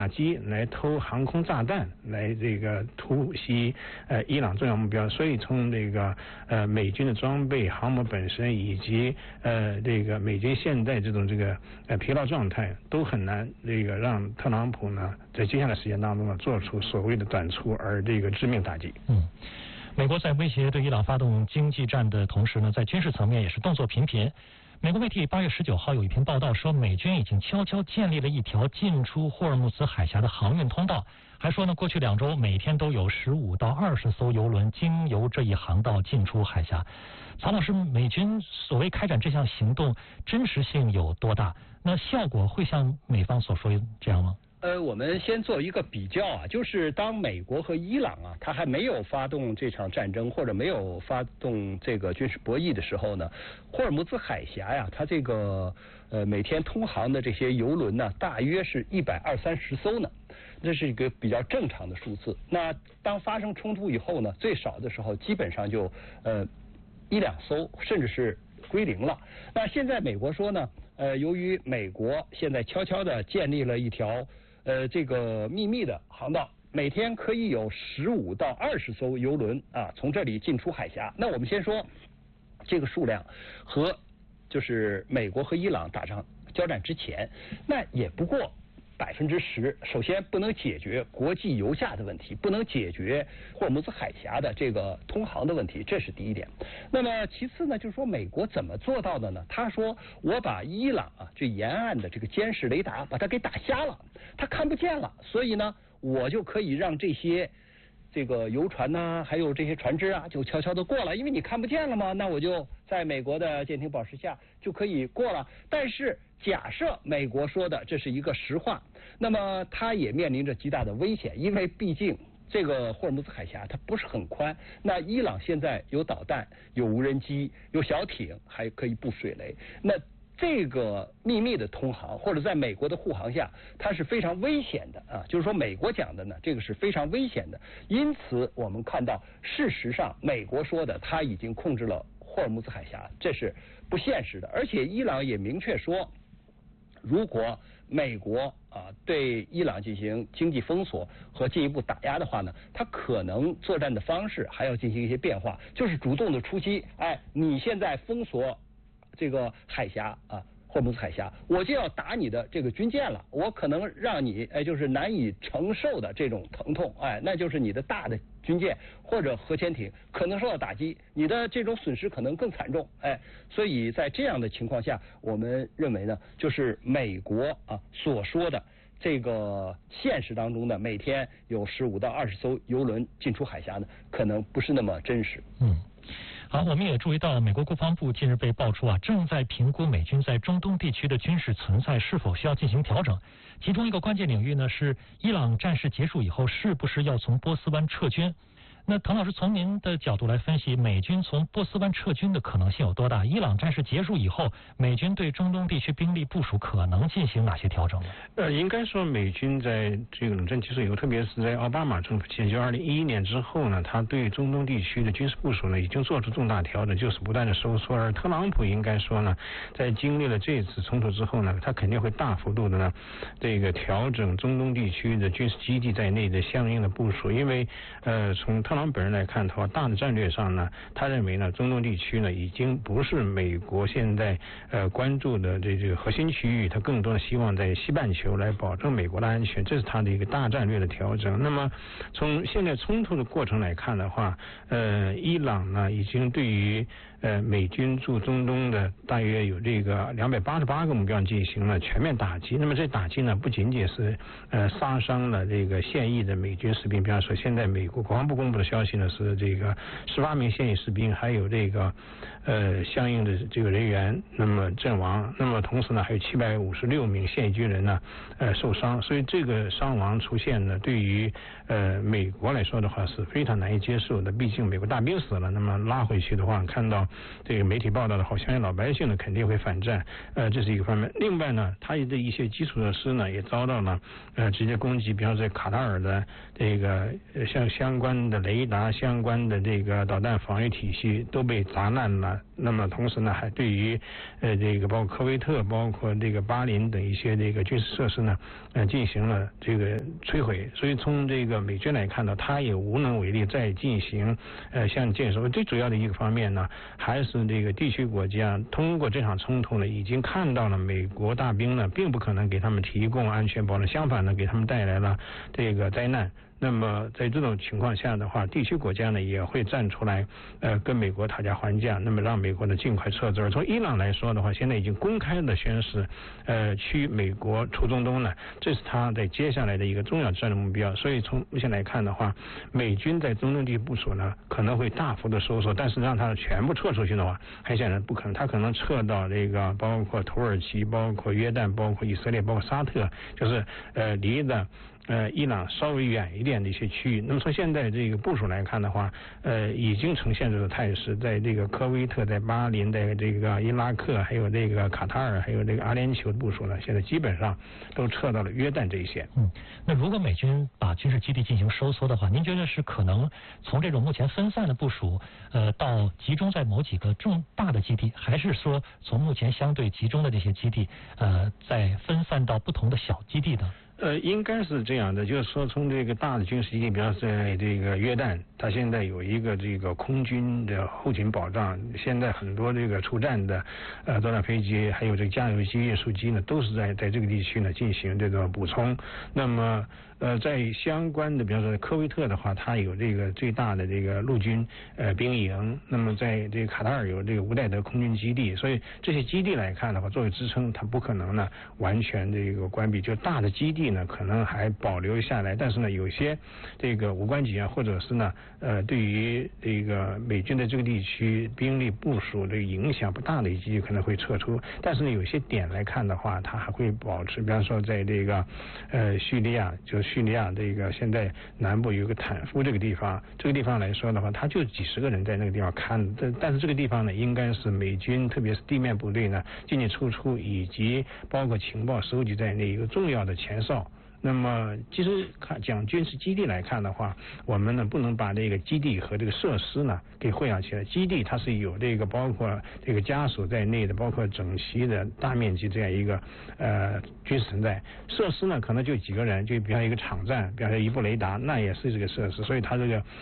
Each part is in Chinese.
打击来投航空炸弹来这个突袭伊朗重要目标，所以从这个美军的装备、航母本身以及这个美军现在这种这个疲劳状态，都很难这个让特朗普呢在接下来时间当中呢做出所谓的短促而这个致命打击。 美国在威胁对伊朗发动经济战的同时呢，在军事层面也是动作频频。美国媒体8月19号有一篇报道说，美军已经悄悄建立了一条进出霍尔木兹海峡的航运通道，还说呢，过去2周每天都有15到20艘油轮经由这一航道进出海峡。曹老师，美军所谓开展这项行动真实性有多大？那效果会像美方所说这样吗？ 我们先做一个比较啊，就是当美国和伊朗啊，他还没有发动这场战争或者没有发动这个军事博弈的时候呢，霍尔木兹海峡呀，它这个每天通航的这些油轮呢，大约是120-130艘呢，这是一个比较正常的数字。那当发生冲突以后呢，最少的时候基本上就1-2艘，甚至是归零了。那现在美国说呢，由于美国现在悄悄地建立了一条这个秘密的航道，每天可以有15到20艘油轮啊从这里进出海峡。那我们先说这个数量和就是美国和伊朗打仗交战之前，那也不过10%。首先不能解决国际油价的问题，不能解决霍尔木兹海峡的这个通航的问题，这是第一点。那么其次呢，就是说美国怎么做到的呢？他说我把伊朗啊这沿岸的这个监视雷达把它给打瞎了，它看不见了，所以呢我就可以让这些这个游船呐，还有这些船只啊，就悄悄的过了，因为你看不见了嘛，那我就在美国的舰艇保持下就可以过了。但是假设美国说的这是一个实话，那么它也面临着极大的危险，因为毕竟这个霍尔木兹海峡它不是很宽，那伊朗现在有导弹、有无人机、有小艇，还可以布水雷，那这个秘密的通航或者在美国的护航下，它是非常危险的啊。就是说美国讲的呢，这个是非常危险的。因此我们看到，事实上美国说的他已经控制了霍尔木兹海峡，这是不现实的。而且伊朗也明确说，如果美国啊对伊朗进行经济封锁和进一步打压的话呢，它可能作战的方式还要进行一些变化，就是主动的出击。你现在封锁这个海峡啊，霍尔木兹海峡，我就要打你的这个军舰了，我可能让你就是难以承受的这种疼痛，那就是你的大的军舰或者核潜艇可能受到打击，你的这种损失可能更惨重，所以在这样的情况下，我们认为呢，就是美国啊所说的这个现实当中的每天有15到20艘油轮进出海峡呢，可能不是那么真实。 好，我们也注意到，美国国防部近日被爆出正在评估美军在中东地区的军事存在是否需要进行调整。其中一个关键领域呢是伊朗战事结束以后是不是要从波斯湾撤军。那滕老师从您的角度来分析，美军从波斯湾撤军的可能性有多大？伊朗战事结束以后，美军对中东地区兵力部署可能进行哪些调整呢？ 应该说美军在这个冷战结束以后，特别是在奥巴马政府期间，就2011年之后呢，他对中东地区的军事部署呢已经做出重大调整，就是不断的收缩。而特朗普应该说呢，在经历了这次冲突之后呢，他肯定会大幅度的呢这个调整中东地区的军事基地在内的相应的部署，因为从特朗普本人来看的话，大的战略上呢，他认为呢，中东地区呢已经不是美国现在关注的这个核心区域，他更多的希望在西半球来保证美国的安全，这是他的一个大战略的调整。那么从现在冲突的过程来看的话，伊朗呢已经对于美军驻中东的大约有这个288个目标进行了全面打击。那么这打击呢，不仅仅是杀伤了这个现役的美军士兵，比方说现在美国国防部公布的消息呢是这个18名现役士兵，还有这个相应的这个人员那么阵亡，那么同时呢还有756名现役军人呢受伤，所以这个伤亡出现呢，对于美国来说的话是非常难以接受的，毕竟美国大兵死了，那么拉回去的话，看到这个媒体报道的好，相信老百姓呢肯定会反战，这是一个方面。另外呢，它的一些基础设施呢也遭到了直接攻击，比方说卡塔尔的这个像相关的雷达、相关的这个导弹防御体系都被砸烂了。那么同时呢，还对于这个包括科威特、包括这个巴林等一些这个军事设施呢进行了这个摧毁。所以从这个美军来看呢，他也无能为力再进行像建设。最主要的一个方面呢，还是这个地区国家通过这场冲突呢，已经看到了美国大兵呢并不可能给他们提供安全保障，相反呢，给他们带来了这个灾难。那么在这种情况下的话，地区国家呢也会站出来，跟美国讨价还价，那么让美国呢尽快撤资。而从伊朗来说的话，现在已经公开的宣示，驱美国出中东呢，这是他在接下来的一个重要战略目标。所以从目前来看的话，美军在中东地部署呢可能会大幅的收缩，但是让它全部撤出去的话，很显然不可能。它可能撤到这个包括土耳其、包括约旦、包括以色列、包括沙特，就是离的伊朗稍微远一点的一些区域。那么从现在这个部署来看的话，已经呈现这个态势，在这个科威特、在巴林、在这个伊拉克，还有这个卡塔尔，还有这个阿联酋的部署呢，现在基本上都撤到了约旦这一线。 那如果美军把军事基地进行收缩的话，您觉得是可能从这种目前分散的部署，到集中在某几个重大的基地，还是说从目前相对集中的这些基地，再分散到不同的小基地呢？ 应该是这样的，就是说从这个大的军事基地，比方说在这个约旦，它现在有一个这个空军的后勤保障，现在很多这个出战的导弹飞机，还有这个加油机、运输机呢，都是在这个地区呢进行这个补充。那么在相关的，比方说科威特的话，它有这个最大的这个陆军兵营，那么在这个卡塔尔有这个乌代德空军基地，所以这些基地来看的话，作为支撑，它不可能呢完全这个关闭，就大的基地呢可能还保留下来，但是呢有些这个无关紧要，或者是呢对于这个美军在这个地区兵力部署的影响不大的一些基地可能会撤出，但是呢有些点来看的话，它还会保持，比方说在这个叙利亚，就是叙利亚这个现在南部有个坦夫这个地方，这个地方来说的话，它就几十个人在那个地方看，但是这个地方呢，应该是美军特别是地面部队呢进进出出以及包括情报收集在内一个重要的前哨。那么其实讲军事基地来看的话，我们呢不能把这个基地和这个设施呢给混淆起来。基地它是有这个包括这个家属在内的，包括整齐的大面积这样一个军事存在。设施呢可能就几个人，就比方一个场站，比方说一部雷达，那也是这个设施。所以它这个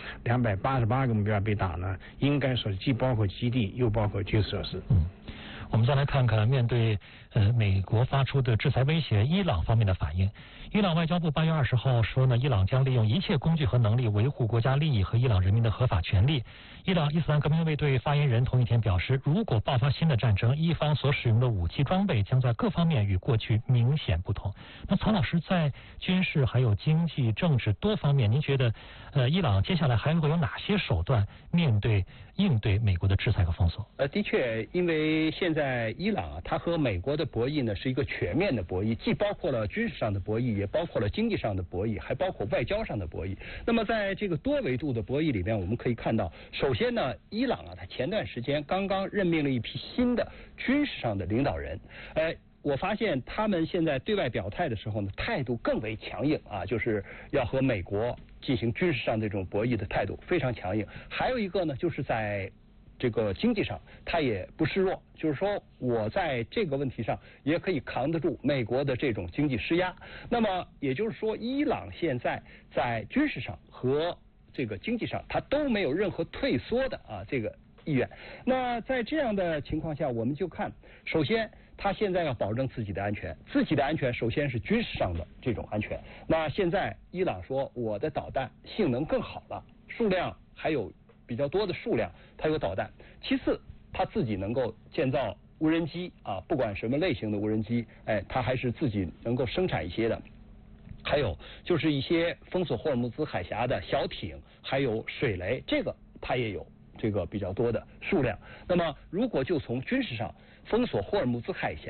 288个目标被打呢，应该说既包括基地又包括军事设施。 我们再来看看面对美国发出的制裁威胁，伊朗方面的反应。伊朗外交部8月20号说呢，伊朗将利用一切工具和能力维护国家利益和伊朗人民的合法权利。伊朗伊斯兰革命卫队发言人同一天表示，如果爆发新的战争，伊方所使用的武器装备将在各方面与过去明显不同。那曹老师，在军事还有经济、政治多方面，您觉得伊朗接下来还会有哪些手段应对美国的制裁和封锁？ 的确，因为现在伊朗啊，它和美国的博弈呢是一个全面的博弈，既包括了军事上的博弈，也包括了经济上的博弈，还包括外交上的博弈。那么在这个多维度的博弈里面，我们可以看到，首先呢，伊朗啊，它前段时间刚刚任命了一批新的军事上的领导人，我发现他们现在对外表态的时候呢，态度更为强硬啊，就是要和美国进行军事上这种博弈的态度非常强硬。还有一个呢，就是在这个经济上，他也不示弱，就是说我在这个问题上也可以扛得住美国的这种经济施压。那么也就是说，伊朗现在在军事上和这个经济上，它都没有任何退缩的这个意愿。那在这样的情况下，我们就看，首先他现在要保证自己的安全，自己的安全首先是军事上的这种安全。那现在伊朗说我的导弹性能更好了，数量还有比较多的数量，它有导弹。其次，他自己能够建造无人机不管什么类型的无人机，他还是自己能够生产一些的。还有就是一些封锁霍尔木兹海峡的小艇，还有水雷，这个它也有这个比较多的数量。那么如果就从军事上封锁霍尔木兹海峡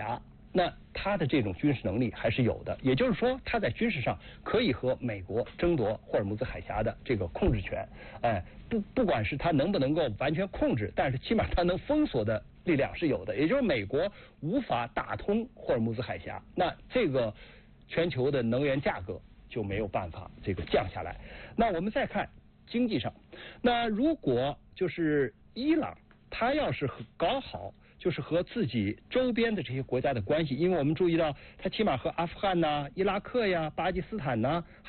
那他的这种军事能力还是有的，也就是说他在军事上可以和美国争夺霍尔木兹海峡的这个控制权。不管是他能不能够完全控制，但是起码他能封锁的力量是有的，也就是美国无法打通霍尔木兹海峡，那这个全球的能源价格就没有办法这个降下来。那我们再看经济上，那如果就是伊朗他要是搞好就是和自己周边的这些国家的关系，因为我们注意到他起码和阿富汗呐、伊拉克呀、巴基斯坦呐，